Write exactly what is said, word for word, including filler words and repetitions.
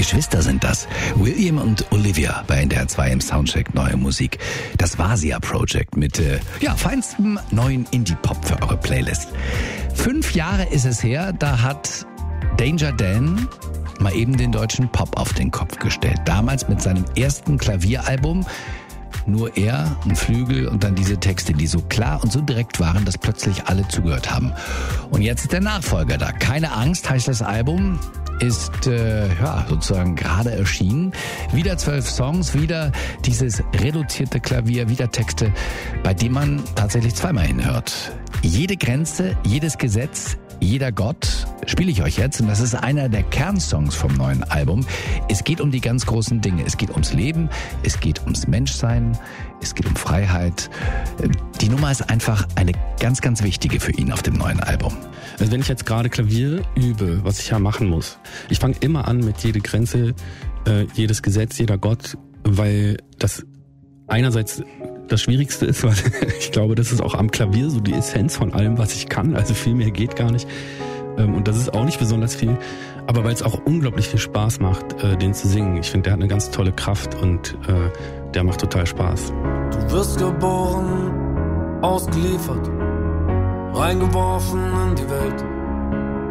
Geschwister sind das. William und Olivia bei N D R zwei im Soundcheck Neue Musik. Das Vasia Project mit äh, ja, feinstem neuen Indie-Pop für eure Playlist. Fünf Jahre ist es her, da hat Danger Dan mal eben den deutschen Pop auf den Kopf gestellt. Damals mit seinem ersten Klavieralbum. Nur er, ein Flügel und dann diese Texte, die so klar und so direkt waren, dass plötzlich alle zugehört haben. Und jetzt ist der Nachfolger da. Keine Angst heißt das Album, ist äh, ja sozusagen gerade erschienen. Wieder zwölf Songs, wieder dieses reduzierte Klavier, wieder Texte, bei denen man tatsächlich zweimal hinhört. Jede Grenze, jedes Gesetz, jeder Gott spiele ich euch jetzt und das ist einer der Kernsongs vom neuen Album. Es geht um die ganz großen Dinge. Es geht ums Leben, es geht ums Menschsein, es geht um Freiheit. Die Nummer ist einfach eine ganz, ganz wichtige für ihn auf dem neuen Album. Also wenn ich jetzt gerade Klavier übe, was ich ja machen muss, ich fange immer an mit jede Grenze, äh, jedes Gesetz, jeder Gott, weil das einerseits das Schwierigste ist, weil ich glaube, das ist auch am Klavier so die Essenz von allem, was ich kann. Also viel mehr geht gar nicht. Und das ist auch nicht besonders viel. Aber weil es auch unglaublich viel Spaß macht, den zu singen. Ich finde, der hat eine ganz tolle Kraft und der macht total Spaß. Du wirst geboren, ausgeliefert, reingeworfen in die Welt.